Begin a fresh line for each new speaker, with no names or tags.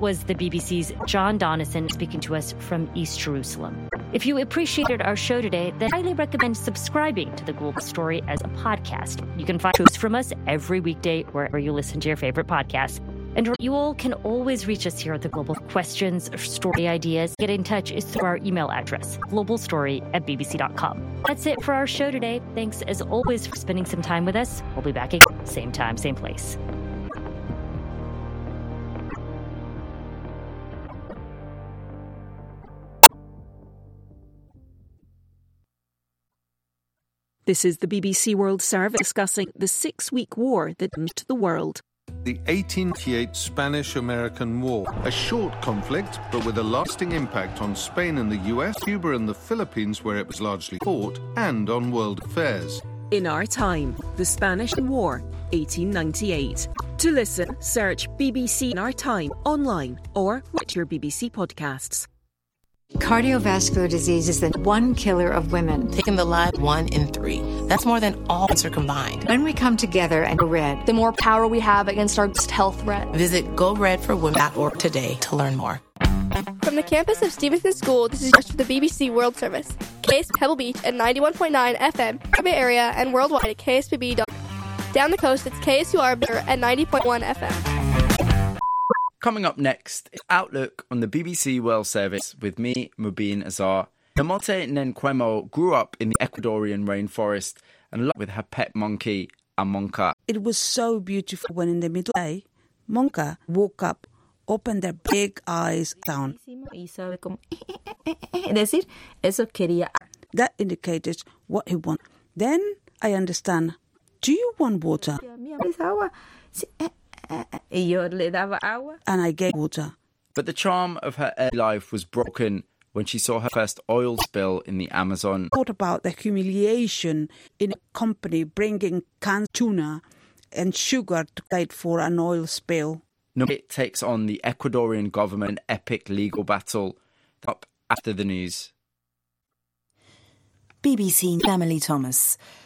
was the BBC's John Donnison speaking to us from East Jerusalem. If you appreciated our show today, then I highly recommend subscribing to The Global Story as a podcast. You can find shows from us every weekday wherever you listen to your favorite podcasts. And you all can always reach us here at The Global. Questions or story ideas, get in touch is through our email address, globalstory@bbc.com. That's it for our show today. Thanks as always for spending some time with us. We'll be back again, same time, same place.
This is the BBC World Service discussing the 6-week war that changed the world.
The 1898 Spanish-American War, a short conflict, but with a lasting impact on Spain and the US, Cuba and the Philippines, where it was largely fought, and on world affairs.
In Our Time, the Spanish War, 1898. To listen, search BBC In Our Time online or watch your BBC podcasts.
Cardiovascular disease is the one killer of women,
taking the life 1 in 3. That's more than all cancer combined.
When we come together and go red,
the more power we have against our health threat.
Visit GoRedForWomen.org today to learn more.
From the campus of Stevenson School, this is the BBC World Service. KS Pebble Beach at 91.9 FM, Bay Area, and worldwide at KSPB. Down the coast, it's KSUR at 90.1 FM.
Coming up next, Outlook on the BBC World Service with me, Mubin Azar. Namote Nenkwemo grew up in the Ecuadorian rainforest and lived with her pet monkey, a Monka.
It was so beautiful when in the middle of the day, Monka woke up, opened their big eyes down. That indicated what he wanted. Then I understand. Do you want water? And I gave water.
But the charm of her early life was broken when she saw her first oil spill in the Amazon.
Thought about the humiliation in a company bringing canned tuna and sugar to pay for an oil spill.
It takes on the Ecuadorian government epic legal battle. Up after the news.
BBC Emily Thomas.